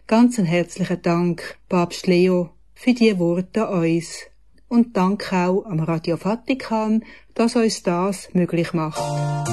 Ganz einen herzlichen Dank, Papst Leo, für die Worte an uns. Und Dank auch am Radio Vatikan, dass uns das möglich macht.